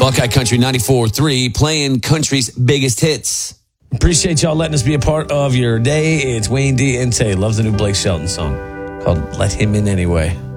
Hawkeye Country 94.3, playing country's biggest hits. Appreciate y'all letting us be a part of your day. It's Wayne D. and Tay. Love the new Blake Shelton song called Let Him In Anyway.